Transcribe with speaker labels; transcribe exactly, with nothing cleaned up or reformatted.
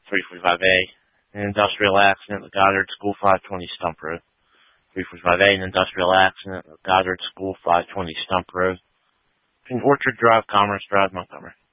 Speaker 1: three forty-five A, an industrial accident at Goddard School, five twenty Stump Road. three forty-five A, an industrial accident at Goddard School, five twenty Stump Road. Between Orchard Drive, Commerce Drive, Montgomery.